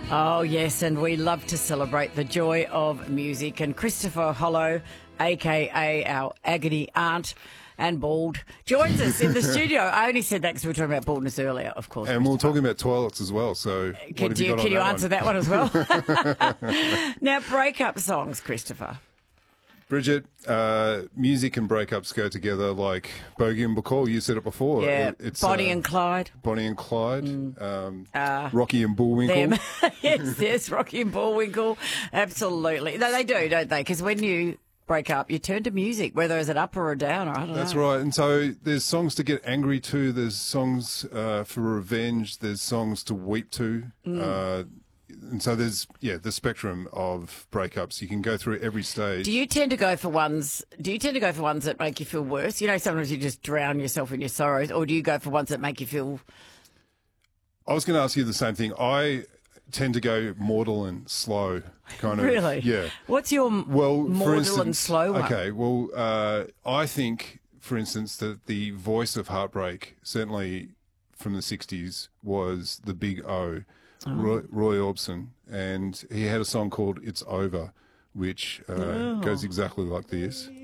Oh, yes, and we love to celebrate the joy of music. And Christopher Hollow, a.k.a. our agony aunt and bald, joins us in the studio. I only said that because we were talking about baldness earlier, of course. And we we're talking about toilets as well, so Can you answer that one as well? Now, breakup songs, Christopher. Bridget, music and breakups go together like Bogey and Bacall. You said it before. Yeah, It's Bonnie and Clyde. Bonnie and Clyde. Rocky and Bullwinkle. Them. yes, Rocky and Bullwinkle. Absolutely. No, they do, don't they? Because when you break up, you turn to music, whether it's an up or a down, or I don't know. That's right. And so there's songs to get angry to. There's songs for revenge. There's songs to weep to. And so there's, the spectrum of breakups. You can go through every stage. Do you tend to go for ones that make you feel worse? You know, sometimes you just drown yourself in your sorrows, or do you go for ones that make you feel... I was going to ask you the same thing. I tend to go mortal and slow, kind of. Really? Yeah. What's your mortal instance, and slow one? Okay, well, I think, for instance, that the voice of heartbreak, certainly from the 60s, was the Big O. Roy Orbison, and he had a song called It's Over, which goes exactly like this.